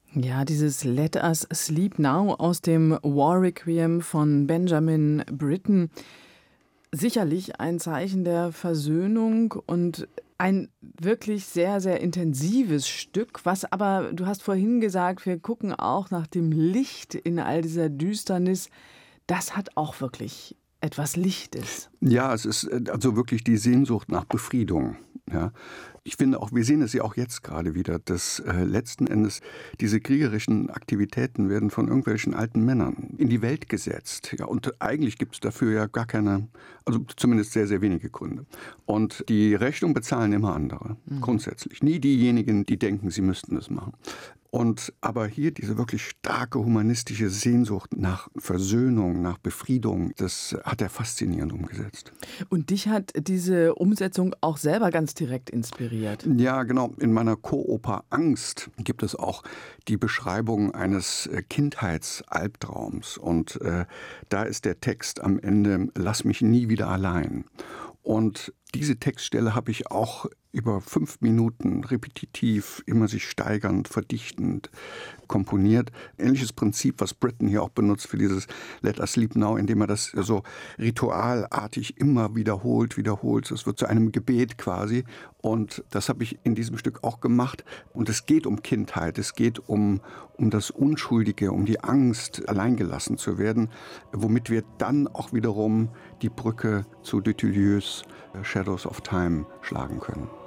Ja, dieses Let Us Sleep Now aus dem War Requiem von Benjamin Britten. Sicherlich ein Zeichen der Versöhnung und ein wirklich sehr, sehr intensives Stück, was aber, du hast vorhin gesagt, wir gucken auch nach dem Licht in all dieser Düsternis. Das hat auch wirklich etwas Lichtes. Ja, es ist also wirklich die Sehnsucht nach Befriedung. Ja. Ich finde auch, wir sehen es ja auch jetzt gerade wieder, dass letzten Endes diese kriegerischen Aktivitäten werden von irgendwelchen alten Männern in die Welt gesetzt. Ja, und eigentlich gibt es dafür ja gar keine, also zumindest sehr, sehr wenige Gründe. Und die Rechnung bezahlen immer andere, grundsätzlich. Nie diejenigen, die denken, sie müssten es machen. Und aber hier diese wirklich starke humanistische Sehnsucht nach Versöhnung, nach Befriedung, das hat er faszinierend umgesetzt. Und dich hat diese Umsetzung auch selber ganz direkt inspiriert. Ja, genau. In meiner Co-Oper Angst gibt es auch die Beschreibung eines Kindheitsalbtraums. Und da ist der Text am Ende: Lass mich nie wieder allein. Und diese Textstelle habe ich auch über 5 Minuten repetitiv, immer sich steigernd, verdichtend komponiert. Ähnliches Prinzip, was Britten hier auch benutzt für dieses Let Us Sleep Now, indem er das so ritualartig immer wiederholt. Es wird zu einem Gebet quasi. Und das habe ich in diesem Stück auch gemacht. Und es geht um Kindheit, es geht um das Unschuldige, um die Angst, alleingelassen zu werden, womit wir dann auch wiederum die Brücke zu Dutilleux Shadows of Time schlagen können.